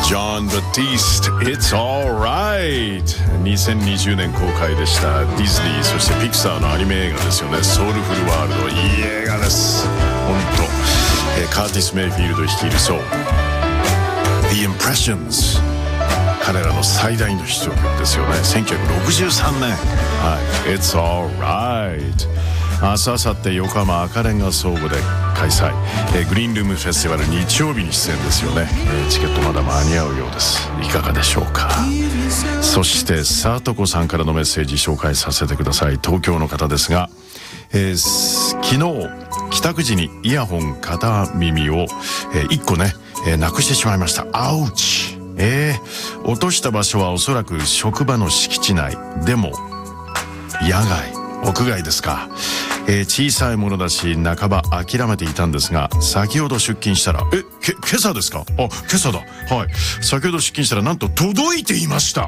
Jon Batiste It's Alright 2020年公開でしたディズニーそしてピクサーのアニメ映画ですよね。ソウルフルワールド、いい映画です。本当、カーティス・メイフィールド率いるそう The Impressions、 彼らの最大のヒット曲ですよね。1963年、はい、It's Alright。明日、明後日横浜赤レンガ倉庫で開催、グリーンルームフェスティバル日曜日に出演ですよね。チケットまだ間に合うようです。いかがでしょうか。そしてさとこさんからのメッセージ紹介させてください。東京の方ですが、昨日帰宅時にイヤホン片耳を、1個ね、なくしてしまいました。アウチ。落とした場所はおそらく職場の敷地内。でも野外、屋外ですか。小さいものだし半ば諦めていたんですが、先ほど出勤したら今朝ですか。今朝だ。はい、先ほど出勤したらなんと届いていました。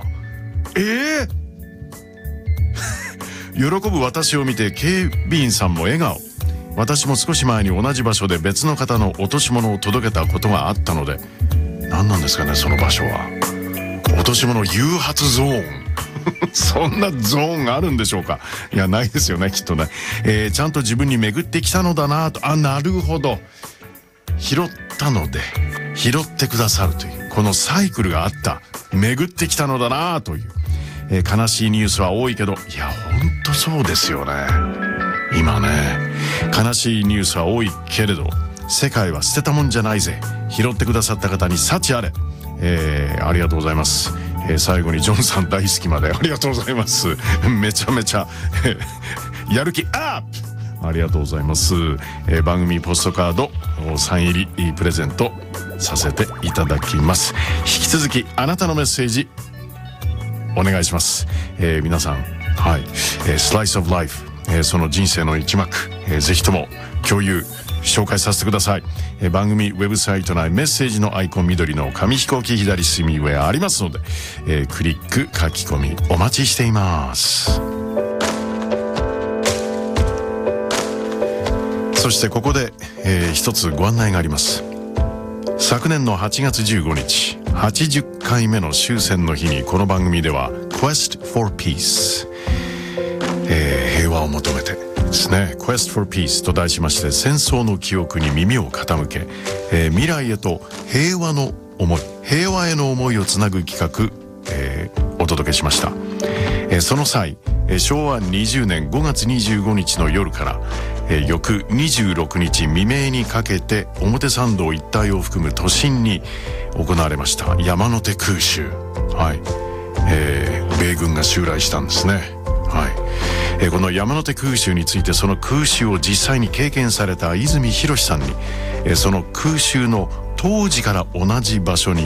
喜ぶ私を見て警備員さんも笑顔。私も少し前に同じ場所で別の方の落とし物を届けたことがあったので、何なんですかねその場所は。落とし物誘発ゾーンそんなゾーンがあるんでしょうか。いや、ないですよね、きっとね。ちゃんと自分に巡ってきたのだなと。なるほど。拾ったので拾ってくださるというこのサイクルがあった。巡ってきたのだなという、悲しいニュースは多いけど、いやほんとそうですよね。今ね、悲しいニュースは多いけれど、世界は捨てたもんじゃないぜ。拾ってくださった方に幸あれ。ありがとうございます。最後にジョンさん大好きまでありがとうございます。めちゃめちゃやる気アップ、ありがとうございます。番組ポストカードサイン入りプレゼントさせていただきます。引き続きあなたのメッセージお願いします。皆さん、はい、Slice of Life、その人生の一幕、ぜひとも共有紹介させてください。番組ウェブサイト内メッセージのアイコン緑の紙飛行機左隅上ありますので、クリック書き込みお待ちしています。そしてここで、一つご案内があります。昨年の8月15日80回目の終戦の日にこの番組では Quest for Peace、平和を求めてですね、Quest for Peace と題しまして戦争の記憶に耳を傾け、未来へと平和への思いをつなぐ企画、お届けしました。その際、昭和20年5月25日の夜から、翌26日未明にかけて表参道一帯を含む都心に行われました山手空襲、はい、米軍が襲来したんですね。はい、この山手空襲について、その空襲を実際に経験された泉博さんに、その空襲の当時から同じ場所に